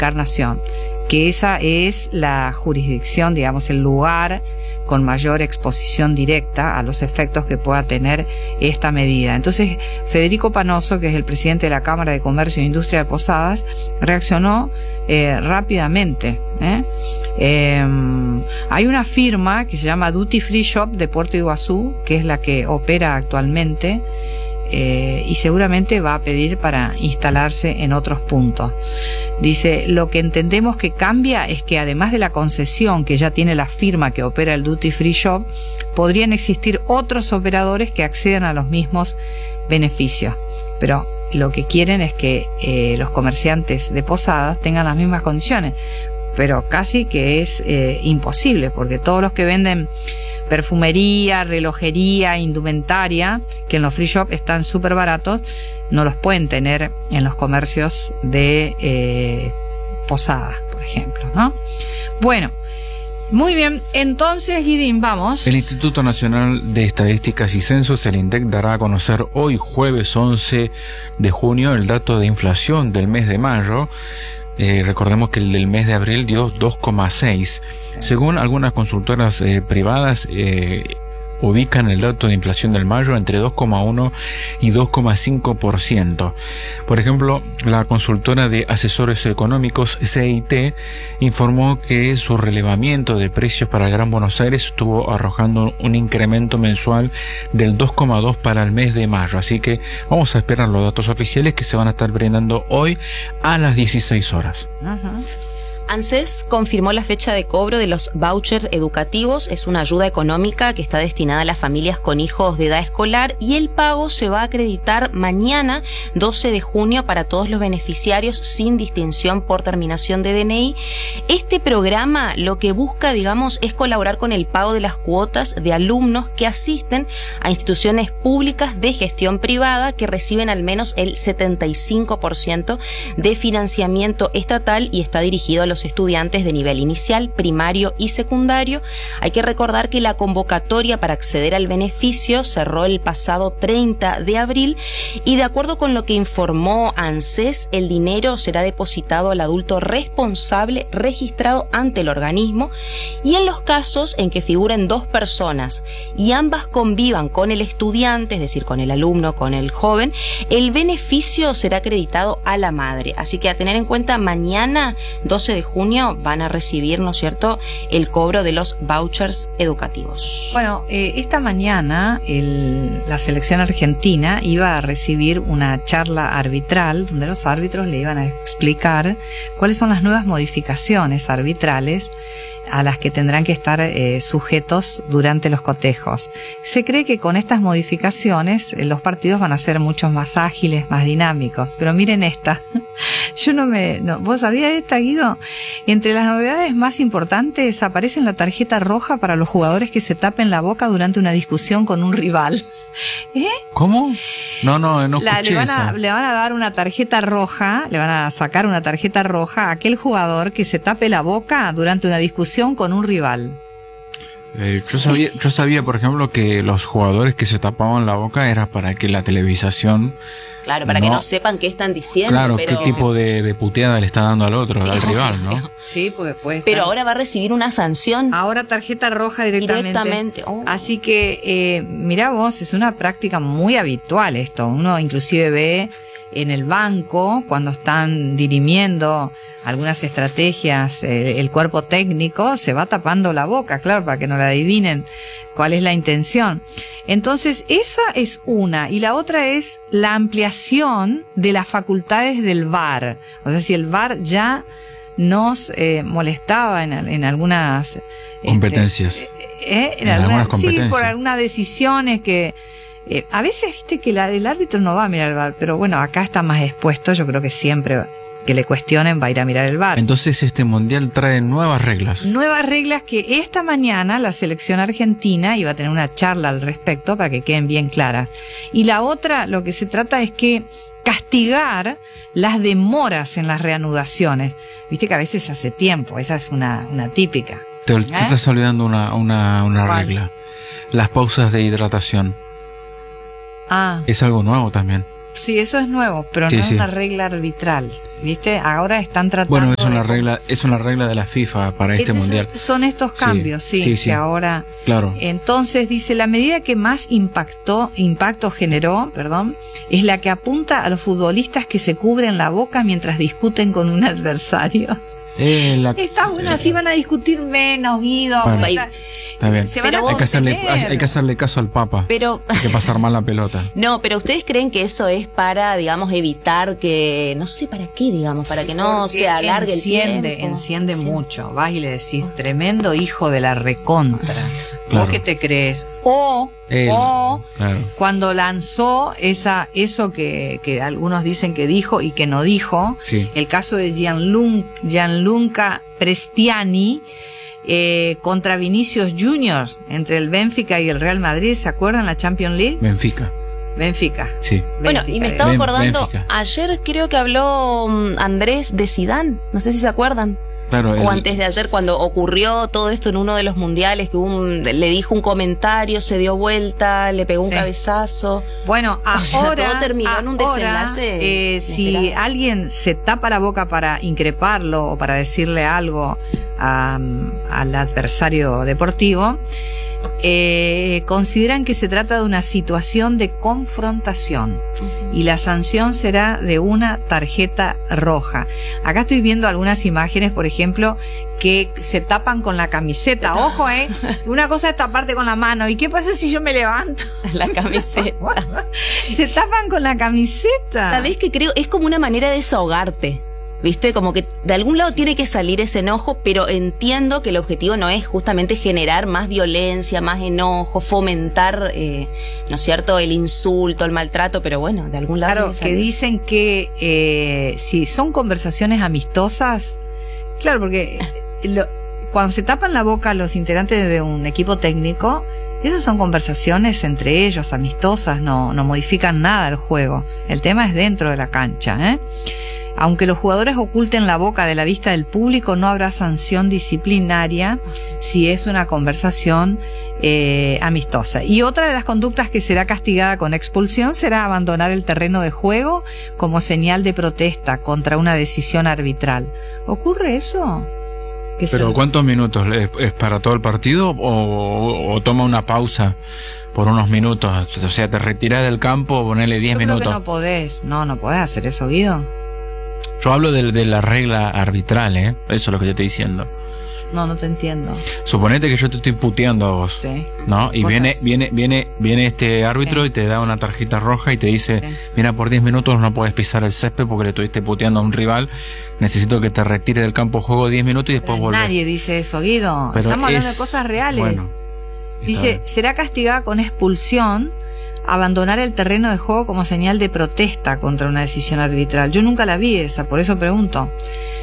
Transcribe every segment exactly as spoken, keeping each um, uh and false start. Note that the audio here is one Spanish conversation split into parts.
encarnación, que esa es la jurisdicción, digamos, el lugar con mayor exposición directa a los efectos que pueda tener esta medida. Entonces, Federico Panoso, que es el presidente de la Cámara de Comercio e Industria de Posadas, reaccionó eh, rápidamente. ¿eh? Eh, hay una firma que se llama Duty Free Shop de Puerto Iguazú, que es la que opera actualmente, Eh, y seguramente va a pedir para instalarse en otros puntos. Dice, lo que entendemos que cambia es que además de la concesión que ya tiene la firma que opera el Duty Free Shop, podrían existir otros operadores que accedan a los mismos beneficios. Pero lo que quieren es que eh, los comerciantes de Posadas tengan las mismas condiciones. Pero casi que es eh, imposible, porque todos los que venden perfumería, relojería, indumentaria, que en los free shop están súper baratos, no los pueden tener en los comercios de eh, Posadas, por ejemplo, ¿no? Bueno, muy bien, entonces, Guidín, vamos. El Instituto Nacional de Estadísticas y Censos, el INDEC, dará a conocer hoy, jueves once de junio, el dato de inflación del mes de mayo. Eh, recordemos que el del mes de abril dio dos coma seis. Según algunas consultoras eh, privadas, eh, ubican el dato de inflación del mayo entre dos coma uno y dos coma cinco por ciento. Por ejemplo, la consultora de asesores económicos C I T informó que su relevamiento de precios para el Gran Buenos Aires estuvo arrojando un incremento mensual del dos coma dos para el mes de mayo. Así que vamos a esperar los datos oficiales que se van a estar brindando hoy a las dieciséis horas. Uh-huh. ANSES confirmó la fecha de cobro de los vouchers educativos. Es una ayuda económica que está destinada a las familias con hijos de edad escolar y el pago se va a acreditar mañana, doce de junio, para todos los beneficiarios sin distinción por terminación de D N I. Este programa lo que busca, digamos, es colaborar con el pago de las cuotas de alumnos que asisten a instituciones públicas de gestión privada que reciben al menos el setenta y cinco por ciento de financiamiento estatal y está dirigido a los estudiantes de nivel inicial, primario y secundario. Hay que recordar que la convocatoria para acceder al beneficio cerró el pasado treinta de abril y, de acuerdo con lo que informó ANSES, el dinero será depositado al adulto responsable registrado ante el organismo, y en los casos en que figuren dos personas y ambas convivan con el estudiante, es decir, con el alumno, con el joven, el beneficio será acreditado a la madre. Así que a tener en cuenta, mañana doce de junio van a recibir, ¿no es cierto?, el cobro de los vouchers educativos. Bueno, eh, esta mañana el, la selección argentina iba a recibir una charla arbitral donde los árbitros le iban a explicar cuáles son las nuevas modificaciones arbitrales a las que tendrán que estar eh, sujetos durante los cotejos. Se cree que con estas modificaciones eh, los partidos van a ser mucho más ágiles, más dinámicos. Pero miren esta. Yo no me... No, ¿vos sabías esta, Guido? Entre las novedades más importantes aparece la tarjeta roja para los jugadores que se tapen la boca durante una discusión con un rival. ¿Eh? ¿Cómo? No, no, no la, escuché le, van a, esa. le van a dar una tarjeta roja, le van a sacar una tarjeta roja a aquel jugador que se tape la boca durante una discusión con un rival. Eh, yo sabía, yo sabía, por ejemplo, que los jugadores que se tapaban la boca era para que la televisación... Claro, para no, que no sepan qué están diciendo. Claro, pero... qué tipo de, de puteada le está dando al otro, al rival, ¿no? Sí, pues después. Pero ahora va a recibir una sanción. Ahora tarjeta roja directamente. Directamente. Oh. Así que, eh, mirá vos, es una práctica muy habitual esto. Uno inclusive ve en el banco, cuando están dirimiendo algunas estrategias, eh, el cuerpo técnico se va tapando la boca, claro, para que no la adivinen cuál es la intención. Entonces, esa es una. Y la otra es la ampliación de las facultades del V A R. O sea, si el V A R ya nos eh, molestaba en, en algunas... Competencias. Este, eh, en, en algunas, algunas competencias. Sí, por algunas decisiones que... Eh, a veces, viste, que la, el árbitro no va a mirar el V A R, pero bueno, acá está más expuesto. Yo creo que siempre que le cuestionen va a ir a mirar el V A R. Entonces este mundial trae nuevas reglas. Nuevas reglas que esta mañana la selección argentina iba a tener una charla al respecto para que queden bien claras. Y la otra, lo que se trata es que castigar las demoras en las reanudaciones. Viste que a veces hace tiempo, esa es una, una típica. Te, ¿Eh? te estás olvidando una, una, una ¿Cuál? regla. Las pausas de hidratación. Ah. Es algo nuevo también. Sí, eso es nuevo, pero Sí, no sí. es una regla arbitral, ¿viste? Ahora están tratando... Bueno, es una de- regla, es una regla de la FIFA para este Esos mundial. Son estos cambios, sí, sí, sí. que ahora... Claro. Entonces, dice, la medida que más impactó, impacto generó, perdón, es la que apunta a los futbolistas que se cubren la boca mientras discuten con un adversario. Eh, la- Está bueno, así van a discutir menos, Guido. Bueno. Está- Está bien. Se van Pero a Hay que, hacerle, contener. hay que hacerle caso al Papa. Pero Hay que pasar mal la pelota. no, pero ustedes creen que eso es para, digamos, evitar que, no sé para qué, digamos, para que no Porque se alargue enciende, el tiempo. enciende Sí. mucho. Vas y le decís, tremendo hijo de la recontra. Claro. ¿Vos qué te crees? O, Él, o claro. cuando lanzó esa, eso que, que algunos dicen que dijo y que no dijo, Sí. el caso de Gianlun- Gianluca Prestiani eh, contra Vinicius Junior entre el Benfica y el Real Madrid, ¿se acuerdan la Champions League? Benfica. Benfica. Sí. Bueno, y me Benfica, estaba Ben- acordando, Benfica. ayer creo que habló mm, Andrés de Zidane, no sé si se acuerdan. Claro. O el- antes de ayer, cuando ocurrió todo esto en uno de los mundiales, que hubo un- le dijo un comentario, se dio vuelta, le pegó un Sí. cabezazo. Bueno, O sea, ahora, todo terminó en un ahora, desenlace eh, si inesperado. alguien se tapa la boca para increparlo o para decirle algo a, al adversario deportivo, eh, consideran que se trata de una situación de confrontación y la sanción será de una tarjeta roja. Acá estoy viendo algunas imágenes, por ejemplo, que se tapan con la camiseta. Ojo, eh. Una cosa es taparte con la mano. ¿Y qué pasa si yo me levanto? La camiseta. Se tapan con la camiseta. ¿Sabés qué creo? Es como una manera de desahogarte. ¿Viste? Como que de algún lado tiene que salir ese enojo, pero entiendo que el objetivo no es justamente generar más violencia, más enojo, fomentar, eh, ¿no es cierto?, el insulto, el maltrato, pero bueno, de algún lado Claro, tiene que salir. dicen que eh, si son conversaciones amistosas, claro, porque lo- cuando se tapan la boca los integrantes de un equipo técnico, esas son conversaciones entre ellos, amistosas, no, no modifican nada el juego. El tema es dentro de la cancha, ¿eh? Aunque los jugadores oculten la boca de la vista del público, no habrá sanción disciplinaria si es una conversación eh, amistosa. Y otra de las conductas que será castigada con expulsión será abandonar el terreno de juego como señal de protesta contra una decisión arbitral. ¿Ocurre eso? Que Pero se- ¿cuántos minutos? ¿Es, es para todo el partido o, o- o toma una pausa por unos minutos? O sea, te retiras del campo, ponele diez Yo creo minutos. que no podés, no, no podés hacer eso, Guido. Yo hablo de, de la regla arbitral, ¿eh? Eso es lo que te estoy diciendo. No, no te entiendo. Suponete que yo te estoy puteando a vos, Sí. ¿no? Y Vos viene, viene, viene, viene este árbitro Sí. y te da una tarjeta roja y te dice, Sí. mira, por diez minutos no puedes pisar el césped porque le estuviste puteando a un rival. Necesito que te retires del campo de juego diez minutos y después Pero volvés. nadie dice eso, Guido. Pero Estamos hablando es- de cosas reales. Bueno, está Dice, bien. será castigada con expulsión, abandonar el terreno de juego como señal de protesta contra una decisión arbitral. Yo nunca la vi esa, por eso pregunto.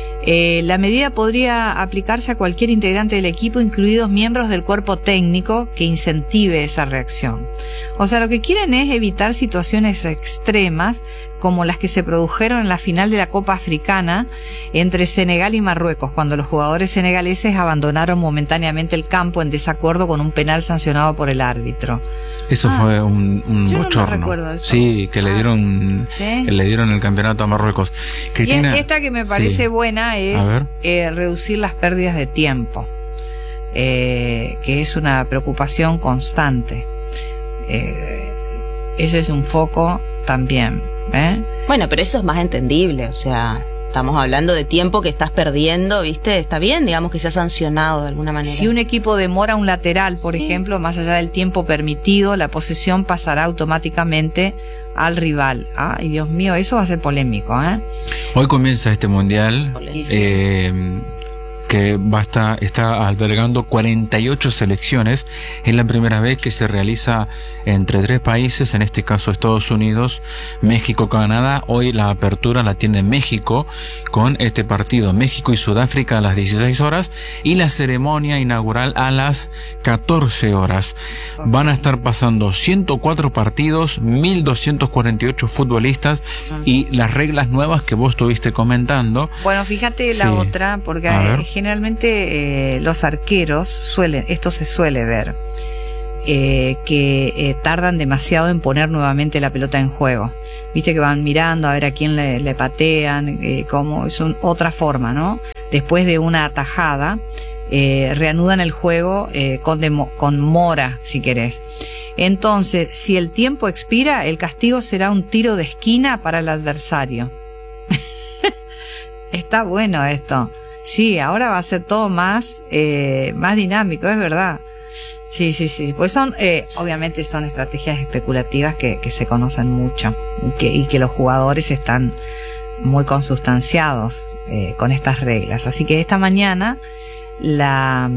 Eh, la medida podría aplicarse a cualquier integrante del equipo, incluidos miembros del cuerpo técnico, que incentive esa reacción. O sea, lo que quieren es evitar situaciones extremas como las que se produjeron en la final de la Copa Africana entre Senegal y Marruecos, cuando los jugadores senegaleses abandonaron momentáneamente el campo en desacuerdo con un penal sancionado por el árbitro. Eso Ah, fue un, un yo no me bochorno. recuerdo eso. Sí, que le Ah, dieron, ¿sí? que le dieron el campeonato a Marruecos. Y Cristina, esta que me parece sí. buena es A ver. eh, reducir las pérdidas de tiempo, eh, que es una preocupación constante. Eh, ese es un foco también. ¿eh? Bueno, pero eso es más entendible, o sea, estamos hablando de tiempo que estás perdiendo, ¿viste? Está bien, digamos, que sea sancionado de alguna manera. Si un equipo demora un lateral, por Sí. ejemplo, más allá del tiempo permitido, la posesión pasará automáticamente al rival. Ay, Dios mío, eso va a ser polémico, ¿eh? Hoy comienza este mundial Y sí. eh, que va a estar, está albergando cuarenta y ocho selecciones. Es la primera vez que se realiza entre tres países, en este caso Estados Unidos, México, Canadá. Hoy la apertura la tiene México con este partido, México y Sudáfrica a las dieciséis horas y la ceremonia inaugural a las catorce horas. Van a estar pasando ciento cuatro partidos, mil doscientos cuarenta y ocho futbolistas y las reglas nuevas que vos estuviste comentando. Bueno, fíjate la Sí. otra, porque A ver. eh, generalmente eh, los arqueros suelen, esto se suele ver. eh, que eh, tardan demasiado en poner nuevamente la pelota en juego. Viste que van mirando a ver a quién le, le patean, eh, cómo, es un, otra forma, ¿no? Después de una atajada, eh, reanudan el juego eh, con, demo, con mora, si querés. Entonces, si el tiempo expira, el castigo será un tiro de esquina para el adversario. Está bueno esto. Sí, ahora va a ser todo más, eh, más dinámico, es verdad. Sí, sí, sí. Pues son, eh, obviamente son estrategias especulativas que, que se conocen mucho y que, y que los jugadores están muy consustanciados eh, con estas reglas. Así que esta mañana la,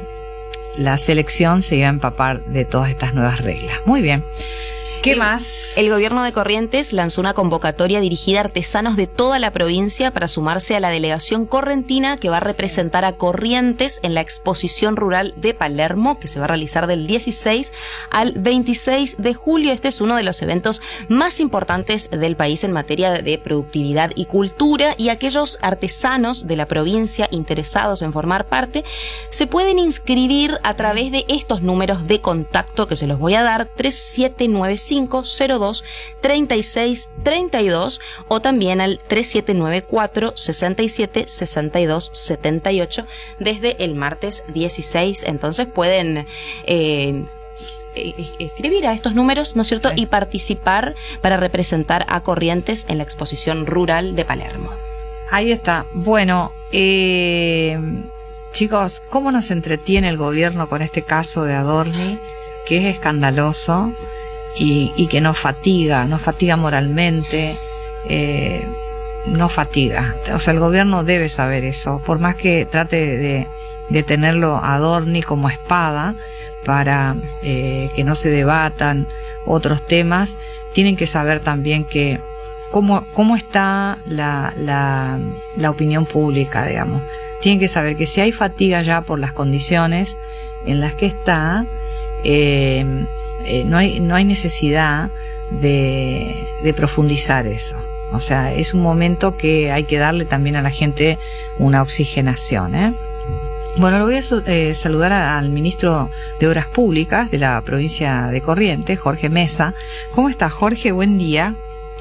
la selección se iba a empapar de todas estas nuevas reglas. Muy bien. ¿Qué el, más? El gobierno de Corrientes lanzó una convocatoria dirigida a artesanos de toda la provincia para sumarse a la delegación correntina que va a representar a Corrientes en la exposición rural de Palermo, que se va a realizar del dieciséis al veintiséis de julio. Este es uno de los eventos más importantes del país en materia de productividad y cultura, y aquellos artesanos de la provincia interesados en formar parte se pueden inscribir a través de estos números de contacto que se los voy a dar: tres siete nueve cinco cero dos treinta y seis treinta y dos o también al tres siete nueve cuatro sesenta y siete sesenta y dos setenta y ocho desde el martes dieciséis. Entonces pueden eh, escribir a estos números, ¿no es cierto? Sí. Y participar para representar a Corrientes en la exposición rural de Palermo. Ahí está. Bueno, eh, chicos, ¿cómo nos entretiene el gobierno con este caso de Adorni, que es escandaloso? Y, y que nos fatiga, nos fatiga moralmente, eh, nos fatiga. O sea, el gobierno debe saber eso, por más que trate de, de tenerlo a Adorni como espada para eh, que no se debatan otros temas. Tienen que saber también que cómo, cómo está la, la, la opinión pública, digamos. Tienen que saber que si hay fatiga ya por las condiciones en las que está, eh, Eh, no hay no hay necesidad de, de profundizar eso. O sea, es un momento que hay que darle también a la gente una oxigenación, ¿eh? Bueno, lo voy a eh, saludar a, al ministro de Obras Públicas de la provincia de Corrientes, Jorge Mesa. ¿Cómo está, Jorge? Buen día.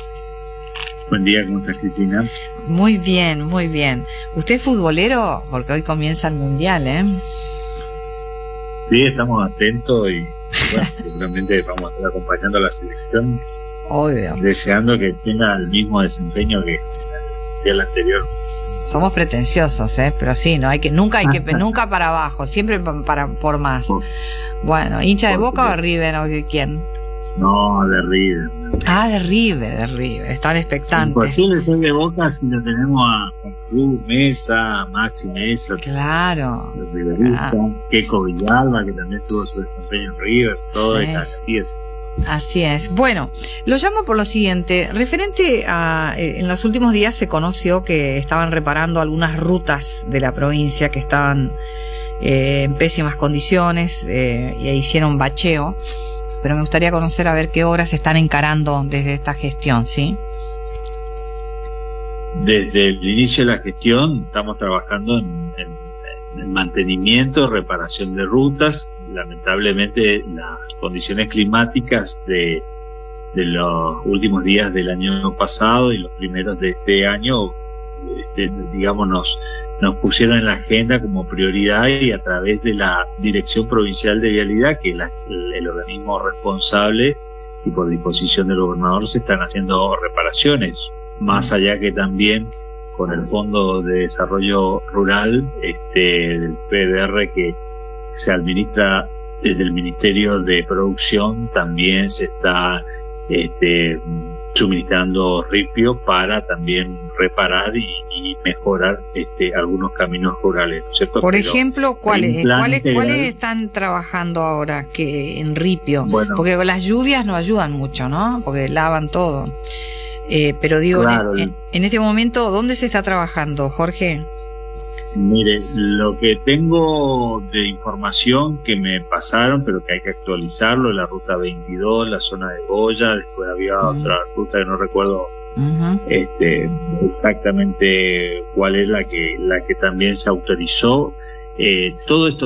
Buen día, ¿cómo estás, Cristina? Muy bien, muy bien. ¿Usted es futbolero? Porque hoy comienza el Mundial, ¿eh? Sí, estamos atentos y bueno, seguramente vamos a estar acompañando a la selección, obvio, deseando que tenga el mismo desempeño que el mundial anterior. Somos pretenciosos, ¿eh? Pero sí, no hay que nunca hay que nunca para abajo, siempre para por más. Por, bueno, ¿hincha de Boca o de River o de quién? No, de River. Ah, de River, de River. Están expectantes. Imposible ser de Boca si lo tenemos a Juan Cruz Mesa, Maxi Mesa. Claro. Los riveristas, claro. Keco Villalba, que también tuvo su desempeño en River, todo sí. Esta pieza. Así es. Bueno, lo llamo por lo siguiente. Referente a, eh, en los últimos días se conoció que estaban reparando algunas rutas de la provincia que estaban eh, en pésimas condiciones eh, y hicieron bacheo. Pero me gustaría conocer a ver qué obras están encarando desde esta gestión, ¿sí? Desde el inicio de la gestión estamos trabajando en, en, en mantenimiento, reparación de rutas. Lamentablemente las condiciones climáticas de, de los últimos días del año pasado y los primeros de este año, este, digamos, nos, nos pusieron en la agenda como prioridad, y a través de la Dirección Provincial de Vialidad, que es la, el, el organismo responsable, y por disposición del gobernador se están haciendo reparaciones, más allá que también con el Fondo de Desarrollo Rural, este, del P D R, que se administra desde el Ministerio de Producción, también se está este, suministrando ripio para también reparar y, y mejorar este, algunos caminos rurales, ¿no es cierto? Por Pero ejemplo, ¿cuáles cuáles integral, cuáles están trabajando ahora que en ripio? Bueno, porque las lluvias no ayudan mucho, ¿no? Porque lavan todo. Eh, pero digo, claro, en, en este momento, ¿dónde se está trabajando, Jorge? Mire, lo que tengo de información que me pasaron, pero que hay que actualizarlo, la ruta veintidós, la zona de Goya, después había uh-huh. otra ruta que no recuerdo uh-huh. este, exactamente cuál es la que la que también se autorizó. Eh, todo esto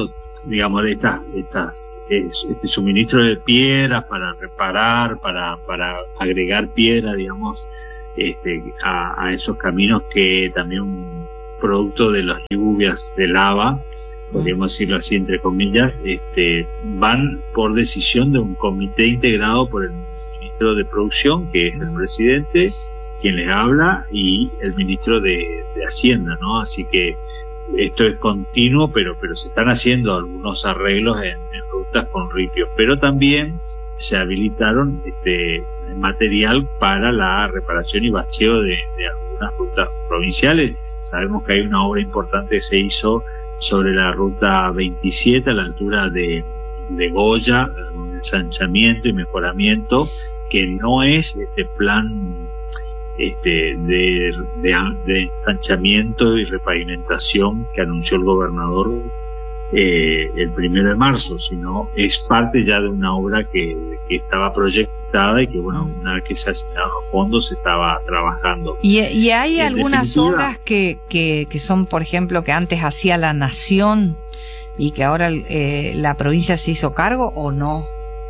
digamos, estas, estas, este suministro de piedras para reparar, para, para agregar piedra, digamos, este, a, a esos caminos que también producto de las lluvias de lava, podríamos decirlo así entre comillas, este, van por decisión de un comité integrado por el ministro de Producción, que es el presidente, quien les habla, y el ministro de, de Hacienda, ¿no? Así que esto es continuo, pero, pero se están haciendo algunos arreglos en, en rutas con ripios, pero también se habilitaron este material para la reparación y bacheo de, de algunas rutas provinciales. Sabemos que hay una obra importante que se hizo sobre la ruta veintisiete a la altura de, de Goya, un ensanchamiento y mejoramiento que no es este plan este de, de, de ensanchamiento y repavimentación que anunció el gobernador eh, el primero de marzo, sino es parte ya de una obra que, que estaba proyectada y que, bueno, una vez que se ha asignado fondos se estaba trabajando. Y, y hay en algunas definitiva, obras que, que, que son, por ejemplo, que antes hacía la Nación y que ahora eh, la provincia se hizo cargo, ¿o no?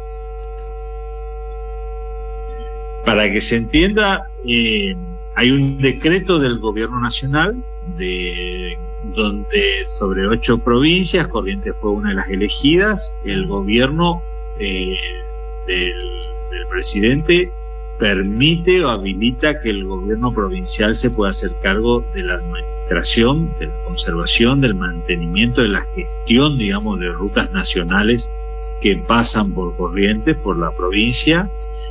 Para que se entienda, eh, hay un decreto del gobierno nacional de donde sobre ocho provincias, Corrientes fue una de las elegidas, el gobierno eh, del, del presidente permite o habilita que el gobierno provincial se pueda hacer cargo de la administración, de la conservación, del mantenimiento, de la gestión, digamos, de rutas nacionales que pasan por Corrientes, por la provincia,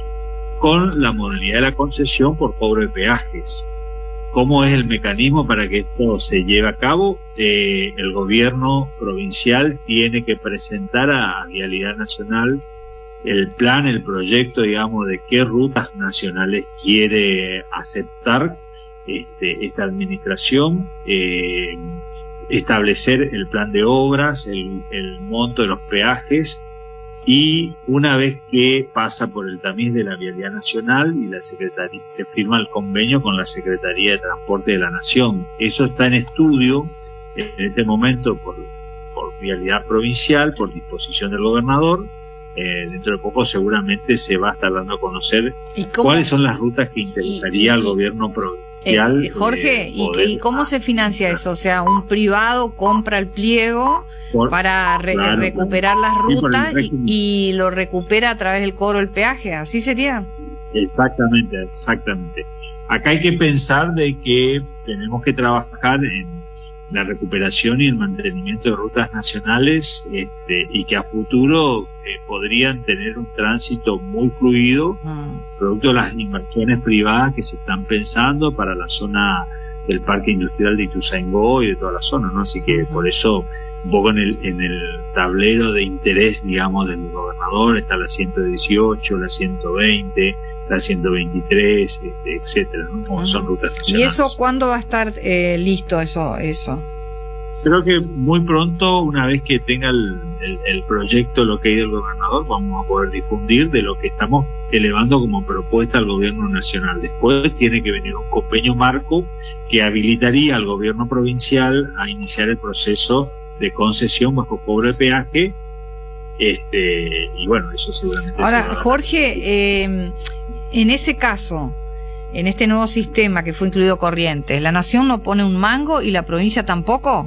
con la modalidad de la concesión por cobro de peajes. ¿Cómo es el mecanismo para que esto se lleve a cabo? Eh, el gobierno provincial tiene que presentar a Vialidad Nacional el plan, el proyecto, digamos, de qué rutas nacionales quiere aceptar este, esta administración, eh, establecer el plan de obras, el, el monto de los peajes, y una vez que pasa por el tamiz de la Vialidad Nacional y la Secretaría, se firma el convenio con la Secretaría de Transporte de la Nación. Eso está en estudio en este momento por, por Vialidad Provincial, por disposición del gobernador. Eh, dentro de poco seguramente se va a estar dando a conocer cuáles son las rutas que interesaría y, y, al gobierno provincial. Eh, Jorge, eh, poder, ¿y, ¿y cómo se financia eso? O sea, un privado compra el pliego por, para re, claro, recuperar las rutas sí, y, y lo recupera a través del cobro del peaje, ¿así sería? Exactamente, exactamente. Acá hay que pensar de que tenemos que trabajar en la recuperación y el mantenimiento de rutas nacionales este, y que a futuro eh, podrían tener un tránsito muy fluido, mm. producto de las inversiones privadas que se están pensando para la zona del Parque Industrial de Ituzaingó y de toda la zona, ¿no? Así que por eso un poco en el, en el tablero de interés, digamos, del gobernador está la ciento dieciocho, la ciento veinte, la ciento veintitrés, este, etcétera, ¿no? Como uh-huh. son rutas nacionales. ¿Y eso cuándo va a estar eh, listo eso, eso? Creo que muy pronto, una vez que tenga el, el, el proyecto, lo que hay del gobernador, vamos a poder difundir de lo que estamos elevando como propuesta al gobierno nacional. Después tiene que venir un convenio marco que habilitaría al gobierno provincial a iniciar el proceso de concesión bajo cobro de peaje. Este, y bueno, eso seguramente. Ahora, se va a... Jorge, eh, en ese caso, en este nuevo sistema que fue incluido Corrientes, ¿la Nación no pone un mango y la provincia tampoco?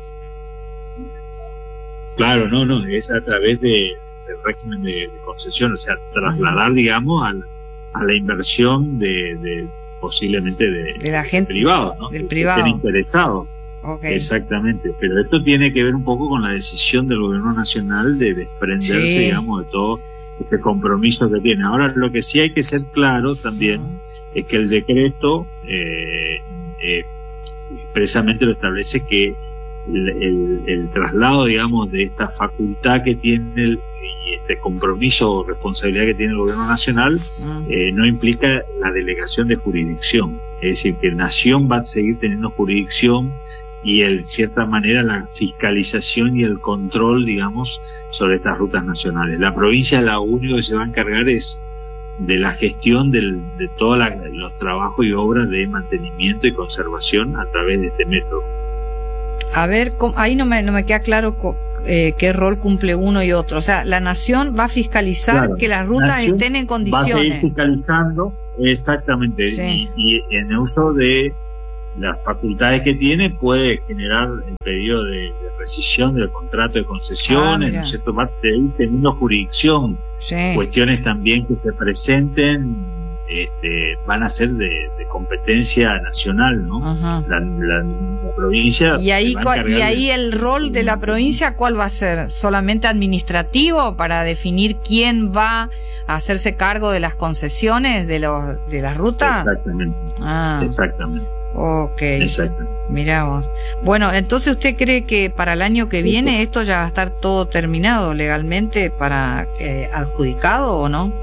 Claro, no, no, es a través de, del régimen de, de concesión, o sea, trasladar, digamos, a la, a la inversión de, de posiblemente de, de la gente privado, ¿no? Del que privado. Estén interesados. Okay. Exactamente, pero esto tiene que ver un poco con la decisión del gobierno nacional de desprenderse, sí. digamos, de todo ese compromiso que tiene. Ahora, lo que sí hay que ser claro también uh-huh. es que el decreto eh, eh, expresamente lo establece que el, el, el traslado, digamos, de esta facultad que tiene el, y este compromiso o responsabilidad que tiene el gobierno nacional uh-huh. eh, no implica la delegación de jurisdicción. Es decir, que Nación va a seguir teniendo jurisdicción y, en cierta manera, la fiscalización y el control, digamos, sobre estas rutas nacionales. La provincia, la único que se va a encargar es de la gestión del, de todos los trabajos y obras de mantenimiento y conservación a través de este método. A ver, ahí no me, no me queda claro eh, qué rol cumple uno y otro. O sea, la nación va a fiscalizar claro, que las rutas nación estén en condiciones. Va a seguir fiscalizando, exactamente, sí. y, y en uso de las facultades que tiene puede generar el pedido de, de rescisión del contrato de concesiones, ah, ¿no es cierto? Va a ir teniendo jurisdicción, sí. cuestiones también que se presenten. Este, van a ser de, de competencia nacional, ¿no? Ajá. La, la, la provincia. Y ahí, y ahí de... el rol de la provincia, ¿cuál va a ser? ¿Solamente administrativo para definir quién va a hacerse cargo de las concesiones de los de las rutas? Exactamente. Ah. Exactamente. Ok. Exactamente. Mirá vos. Bueno, entonces ¿usted cree que para el año que viene sí. esto ya va a estar todo terminado legalmente para eh, adjudicado o no?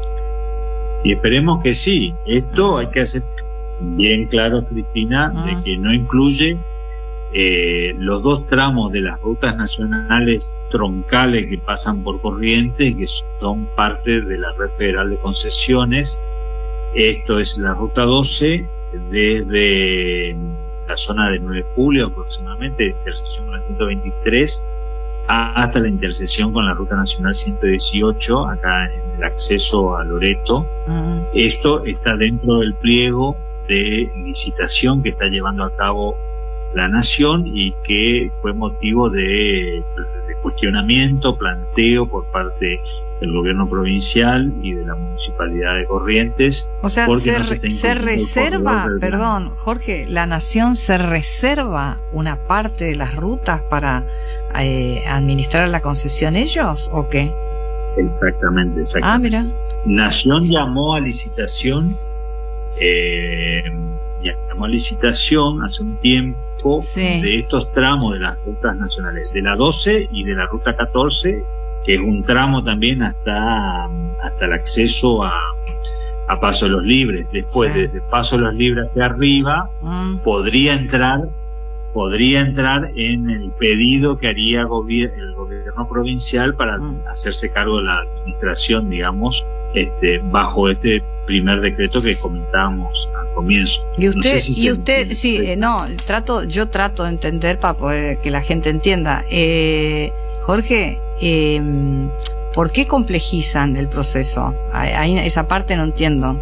Y esperemos que sí. Esto hay que hacer bien claro, Cristina, ah. de que no incluye eh, los dos tramos de las rutas nacionales troncales que pasan por Corrientes, que son parte de la Red Federal de Concesiones. Esto es la Ruta doce, desde la zona de nueve de julio aproximadamente, intersección con la ciento veintitrés, hasta la intersección con la Ruta Nacional ciento dieciocho, acá en el acceso a Loreto. Uh-huh. Esto está dentro del pliego de licitación que está llevando a cabo la Nación y que fue motivo de, de cuestionamiento, planteo por parte del gobierno provincial y de la municipalidad de Corrientes. O sea, se, no se, se reserva, perdón, Jorge, la Nación se reserva una parte de las rutas para eh, administrar la concesión ellos, ¿o qué? Exactamente, exactamente. Ah, mira. Nación llamó a licitación, eh, llamó a licitación hace un tiempo sí. de estos tramos de las rutas nacionales, de la doce y de la Ruta catorce, que es un tramo también hasta, hasta el acceso a, a Paso de los Libres. Después, sí. desde Paso de los Libres hacia arriba, mm. podría entrar podría entrar en el pedido que haría gobier- el gobierno provincial para mm. hacerse cargo de la administración, digamos, este, bajo este primer decreto que comentábamos al comienzo. Y usted, no sé si y usted, sí, eh, no, trato, yo trato de entender para poder que la gente entienda. Eh, Jorge, eh, ¿por qué complejizan el proceso? Ahí, esa parte no entiendo.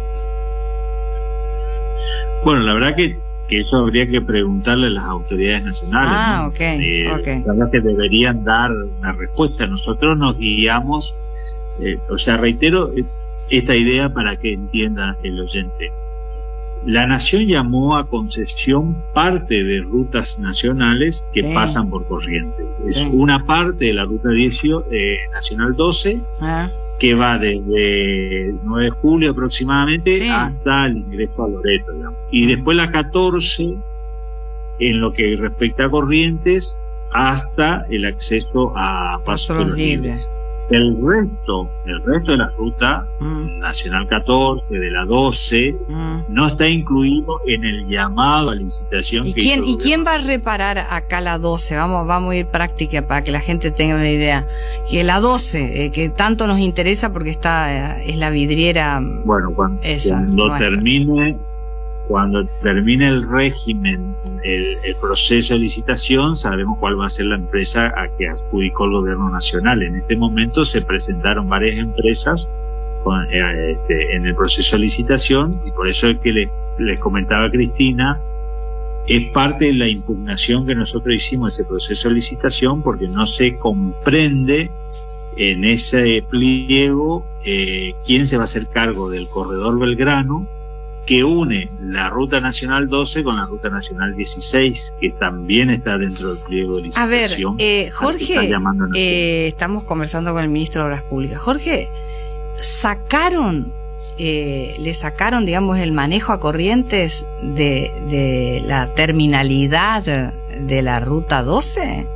Bueno, la verdad que, que eso habría que preguntarle a las autoridades nacionales. Ah, ¿no? ok, eh, ok. La verdad que deberían dar una respuesta. Nosotros nos guiamos, eh, o sea, reitero esta idea para que entienda el oyente. La Nación llamó a concesión parte de rutas nacionales que sí. pasan por Corrientes. Es sí. una parte de la Ruta dieciocho, eh, Nacional doce, ah. que va desde nueve de julio aproximadamente sí. hasta el ingreso a Loreto, digamos. Y después la catorce, en lo que respecta a Corrientes, hasta el acceso a Paso de los Libres. Libres. El resto, el resto de la ruta mm. Nacional catorce, de la doce, mm. no está incluido en el llamado a licitación. ¿Y que quién, hizo ¿y quién va a reparar acá la doce? Vamos, vamos a ir práctica para que la gente tenga una idea. Que la doce, eh, que tanto nos interesa porque está, eh, es la vidriera. Bueno, cuando, esa, cuando termine, cuando termine el régimen, el, el proceso de licitación, sabemos cuál va a ser la empresa a que adjudicó el gobierno nacional. En este momento se presentaron varias empresas con, eh, este, en el proceso de licitación, y por eso es que les, les comentaba a Cristina, es parte de la impugnación que nosotros hicimos ese proceso de licitación, porque no se comprende en ese pliego eh, quién se va a hacer cargo del corredor Belgrano, que une la Ruta Nacional doce con la Ruta Nacional dieciséis, que también está dentro del pliego de licitación. A ver, eh, Jorge, eh, estamos conversando con el ministro de Obras Públicas. Jorge, ¿sacaron, eh, le sacaron, digamos, el manejo a Corrientes de, de la terminalidad de la Ruta doce?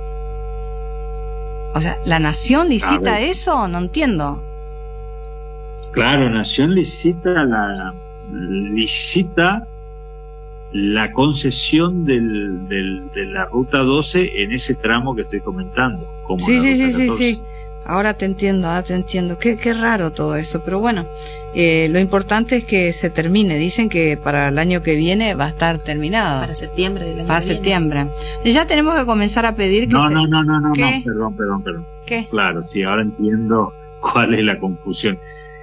O sea, ¿la Nación licita eso? No entiendo. Claro, Nación licita la... licita la concesión del, del, de la Ruta doce en ese tramo que estoy comentando. Como sí, la sí, Ruta sí, catorce. sí, sí. Ahora te entiendo, ahora te entiendo. Qué, qué raro todo eso, pero bueno, eh, lo importante es que se termine. Dicen que para el año que viene va a estar terminado. Para septiembre del año Para que septiembre. viene. Ya tenemos que comenzar a pedir que No, se... no, no, no, no, ¿Qué? no, perdón, perdón, perdón. ¿Qué? Claro, sí, ahora entiendo cuál es la confusión.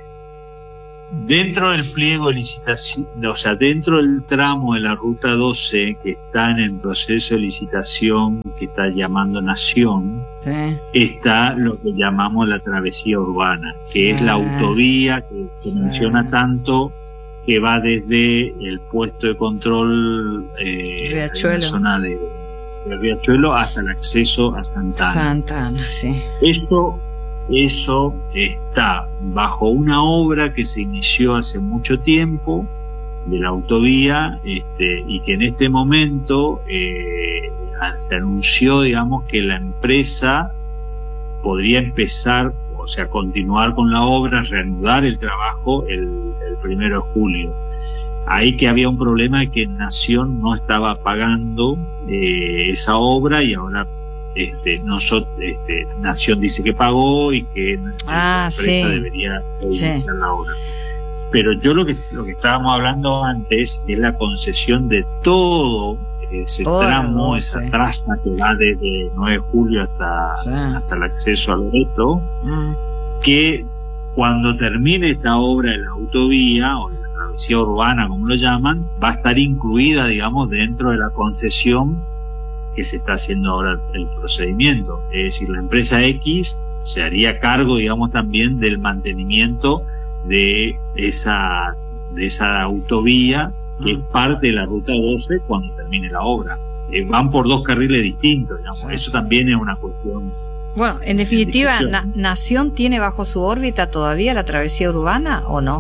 Dentro del pliego de licitación, o sea, dentro del tramo de la ruta doce que está en el proceso de licitación que está llamando Nación, Sí. está lo que llamamos la travesía urbana, que Sí. es la autovía que se Sí. menciona tanto, que va desde el puesto de control eh, Riachuelo. en la zona de, de Riachuelo hasta el acceso a Santana. Santa Ana, sí. Eso, eso está bajo una obra que se inició hace mucho tiempo de la autovía, este, y que en este momento eh, se anunció, digamos, que la empresa podría empezar, o sea, continuar con la obra, reanudar el trabajo el, el primero de julio. Ahí que había un problema de que Nación no estaba pagando eh, esa obra, y ahora este, nosotros, este, Nación dice que pagó y que Ah, la empresa sí. debería Sí. iniciar la obra. Pero yo lo que lo que estábamos hablando antes es la concesión de todo ese Todo el tramo, doce. esa traza que va desde nueve de julio hasta, Sí. hasta el acceso a Loreto, Mm. que cuando termine esta obra de la autovía o de la travesía urbana, como lo llaman, va a estar incluida, digamos, dentro de la concesión que se está haciendo ahora el procedimiento. Es decir, la empresa X se haría cargo, digamos, también del mantenimiento de esa, de esa autovía, que es parte de la ruta doce cuando termine la obra. Eh, van por dos carriles distintos, digamos. Sí, Eso sí. también es una cuestión. Bueno, en definitiva, discusión. Na- ¿Nación tiene bajo su órbita todavía la travesía urbana o no?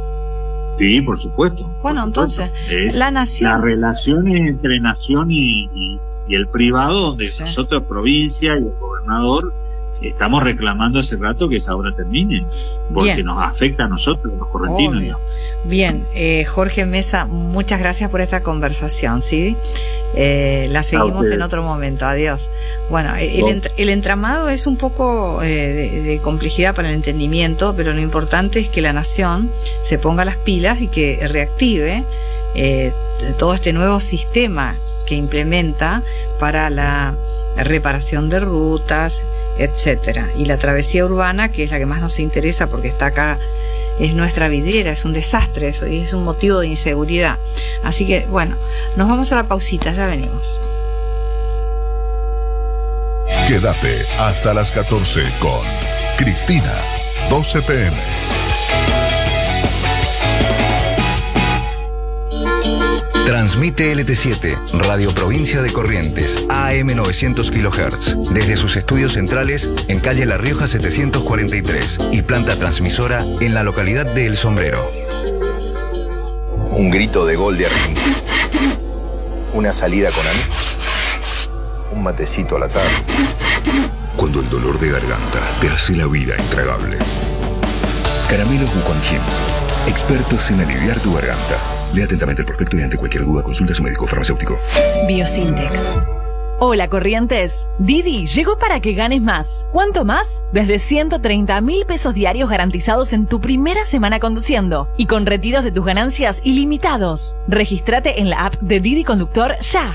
Sí, por supuesto. Bueno, por entonces, supuesto. Es la la Nación... relación entre Nación y, y, y el privado, donde Sí. nosotros, provincia y el gobernador, estamos reclamando hace rato que esa obra termine, porque Bien. nos afecta a nosotros, los correntinos. Obvio. digamos. Bien, eh, Jorge Mesa, muchas gracias por esta conversación, ¿sí? Eh, la seguimos ustedes. en otro momento, adiós. Bueno, el, Bueno. entr- el entramado es un poco eh, de, de complejidad para el entendimiento, pero lo importante es que la Nación se ponga las pilas y que reactive eh, t- todo este nuevo sistema que implementa para la reparación de rutas, etcétera. Y la travesía urbana, que es la que más nos interesa porque está acá, es nuestra vidriera, es un desastre eso y es un motivo de inseguridad. Así que bueno, nos vamos a la pausita, ya venimos. Quédate hasta las catorce con Cristina, doce p m. Transmite L T siete, Radio Provincia de Corrientes, A M novecientos kilohertz, desde sus estudios centrales en calle La Rioja setecientos cuarenta y tres y planta transmisora en la localidad de El Sombrero. Un grito de gol de Argentina. Una salida con amigos. Un matecito a la tarde. Cuando el dolor de garganta te hace la vida intragable. Caramelos Buconjim, expertos en aliviar tu garganta. Lea atentamente el prospecto y ante cualquier duda consulta a su médico farmacéutico. Biosintex. Hola, Corrientes. Didi llegó para que ganes más. ¿Cuánto más? Desde ciento treinta mil pesos diarios garantizados en tu primera semana conduciendo y con retiros de tus ganancias ilimitados. Regístrate en la app de Didi Conductor ya.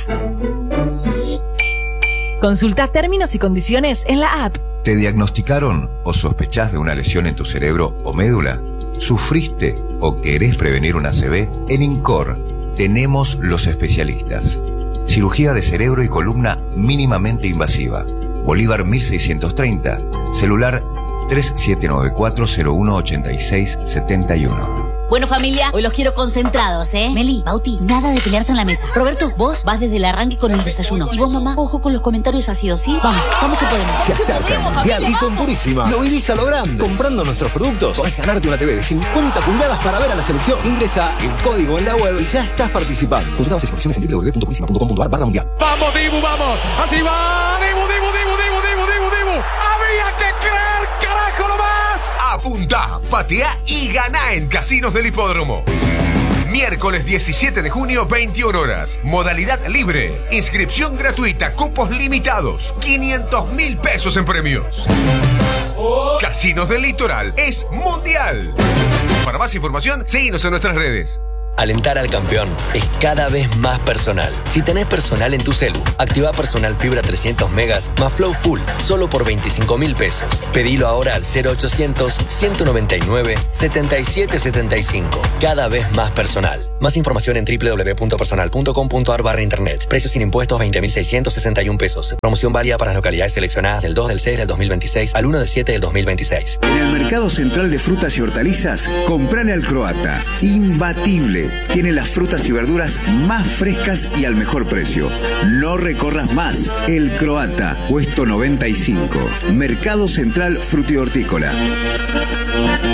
Consulta términos y condiciones en la app. ¿Te diagnosticaron o sospechás de una lesión en tu cerebro o médula? ¿Sufriste o querés prevenir una A C V? En INCOR tenemos los especialistas. Cirugía de cerebro y columna mínimamente invasiva. Bolívar mil seiscientos treinta. Celular tres siete nueve cuatro cero uno ocho seis siete uno. Bueno, familia, hoy los quiero concentrados, ¿eh? Meli, Bauti, nada de pelearse en la mesa. Roberto, vos vas desde el arranque con el desayuno. Y vos, mamá, ojo con los comentarios ácidos, ¿sí? Vamos, vamos que podemos. Se acerca el Mundial y con Purísima lo vivís a lo grande. Comprando nuestros productos podés ganarte una T V de cincuenta pulgadas para ver a la selección. Ingresa el código en la web y ya estás participando. Consulta bases y condiciones en w w w punto purísima punto com punto a r barra mundial. Vamos, Dibu, vamos. Así va. Dibu, Dibu, Dibu, Dibu, Dibu, Dibu, Dibu. Había que creer, carajo, nomás. Apunta, patea y gana en Casinos del Hipódromo. Miércoles diecisiete de junio, veintiuna horas. Modalidad libre. Inscripción gratuita. Cupos limitados. quinientos mil pesos en premios. Casinos del Litoral es mundial. Para más información, síguenos en nuestras redes. Alentar al campeón es cada vez más personal. Si tenés personal en tu celu, activa Personal Fibra trescientos megas más Flow Full, solo por veinticinco mil pesos. Pedilo ahora al cero ochocientos, ciento noventa y nueve, setenta y siete setenta y cinco. Cada vez más personal. Más información en doble u doble u doble u punto personal punto com punto a r barra internet. Precios sin impuestos veinte mil seiscientos sesenta y uno pesos. Promoción válida para las localidades seleccionadas del dos del seis del dos mil veintiséis al uno del siete del dos mil veintiséis. En el Mercado Central de Frutas y Hortalizas, comprale al croata. Imbatible. Tiene las frutas y verduras más frescas y al mejor precio. No recorras más. El Croata, puesto noventa y cinco. Mercado Central Frutihortícola.